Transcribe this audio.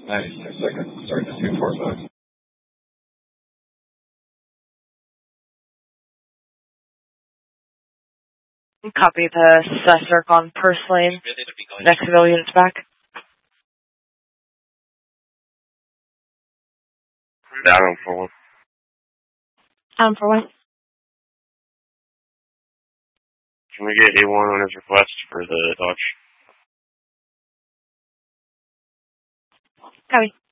96 seconds, starting at 245. Copy the Cessark on Purse Lane. Next civil units back. Down for one. Down for one. Can we get A1 on his request for the Dodge? Copy.